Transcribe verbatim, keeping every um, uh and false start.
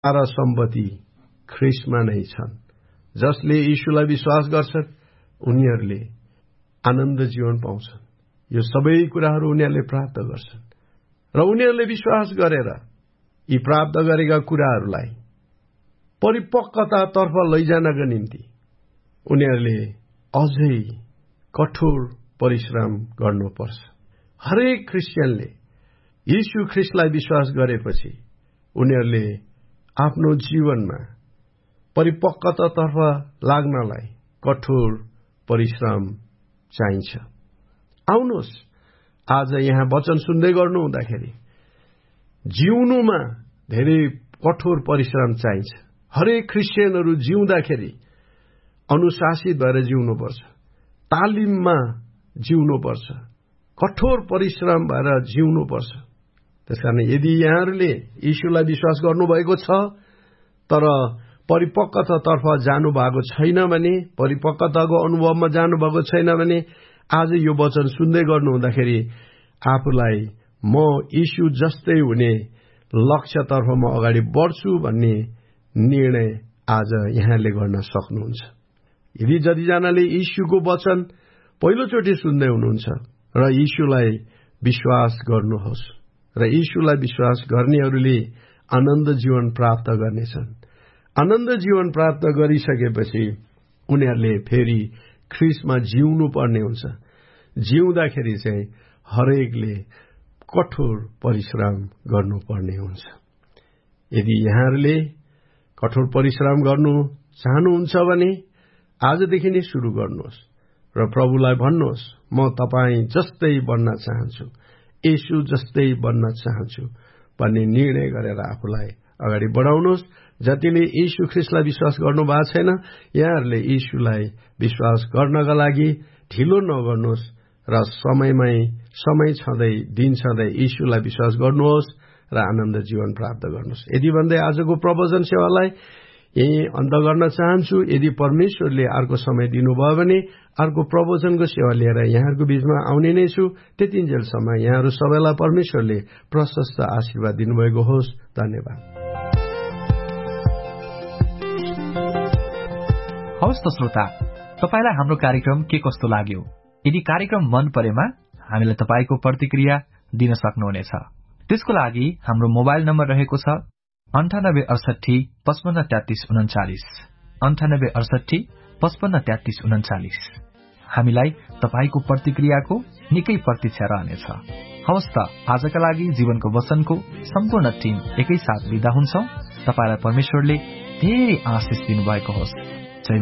सारा सम्पत्ति ख्रिस्टमा नै छन्। जसले यीशुलाई विश्वास गर्छन् उनीहरूले आनन्द जीवन पाउँछन्। यो सबै कुराहरू उनीहरूले प्राप्त गर्छन् र उनीहरूले विश्वास गरेर यी प्राप्त गरेका कुराहरूलाई परिपक्वतातर्फ लैजानका निम्ति उनीहरूले अझै कठोर परिश्रम गर्नुपर्छ। हरेक क्रिस्चियनले यीशु ख्रिस्टलाई विश्वास गरेपछि उनीहरूले आफ्नो जीवनमा परिपक्वतातर्फ लाग्नलाई कठोर परिश्रम चाहिन्छ। आउनुहोस् आज यहाँ वचन सुन्दै गर्नु हुँदाखेरि जिउनुमा धेरै कठोर परिश्रम चाहिन्छ। हरेक क्रिस्चियनहरू जिउँदाखेरि अनुशासित भएर जिउनुपर्छ, तालिममा जिउनुपर्छ, कठोर परिश्रम भएर जिउनुपर्छ। त्यसकारण यदि यहाँहरूले यीशुलाई विश्वास गर्नुभएको छ तर परिपक्वतातर्फ जानुभएको छैन भने, परिपक्वताको अनुभवमा जानुभएको छैन भने आज यो वचन सुन्दै गर्नु हुँदाखेरि आफूलाई म यीशु जस्तै हुने लक्ष्यतर्फ म अगाडि बढ्छु भन्ने निर्णय आज यहाँले गर्न सक्नुहुन्छ। यदि जतिजनाले यीशुको वचन पहिलोचोटि सुन्दै हुनुहुन्छ र यीशुलाई विश्वास गर्नुहोस् र यीशुलाई विश्वास गर्नेहरूले आनन्द जीवन प्राप्त गर्नेछन्। आनन्द जीवन प्राप्त गरिसकेपछि उनीहरूले फेरि ख्रिस्टमा जिउनु पर्ने हुन्छ। जिउँदाखेरि चाहिँ हरेकले कठोर परिश्रम गर्नुपर्ने हुन्छ। यदि यहाँहरूले कठोर परिश्रम गर्नु चाहनुहुन्छ भने आजदेखि नै सुरु गर्नुहोस् र प्रभुलाई भन्नुहोस् म तपाईँ जस्तै बन्न चाहन्छु, येशू जस्तै बन्न चाहन्छु भन्ने निर्णय गरेर आफूलाई अगाडि बढाउनुहोस्। जतिले यीशु ख्रिस्टलाई विश्वास गर्नु भएको छैन यहाँहरूले यीशुलाई विश्वास गर्नका लागि ढिलो नगर्नुहोस् र समयमै समय छँदै दिन छँदै यीशुलाई विश्वास गर्नुहोस् र आनन्द जीवन प्राप्त गर्नुहोस्। यदि भन्दै आजको प्रवचन सेवालाई यही अन्त गर्न चाहन्छु। यदि परमेश्वरले अर्को समय दिनुभयो भने अर्को प्रवचनको सेवा लिएर यहाँहरूको बीचमा आउने नै छु। त्यतिन्जेलसम्म यहाँहरू सबैलाई परमेश्वरले प्रशस्त आशीर्वाद दिनुभएको होस्। धन्यवाद। हवस् त श्रोता, तपाईलाई हाम्रो कार्यक्रम के कस्तो लाग्यो? यदि कार्यक्रम मन परेमा हामीलाई तपाईको प्रतिक्रिया दिन सक्नुहुनेछ। त्यसको लागि हाम्रो मोबाइल नम्बर रहेको छ अन्ठानब्बे अडसठी पचपन्न तेत्तीस उन्चालिस अन्ठानब्बे अडसठी पचपन्न तेत्तीस उन्चालिस। हामीलाई तपाईको प्रतिक्रियाको निकै प्रतीक्षा रहनेछ। हवस् त, आजका लागि जीवनको वचनको सम्पूर्ण टिम एकैसाथ बिदा हुन्छ। तपाईलाई परमेश्वरले धेरै आशिष दिनुभएको होस्।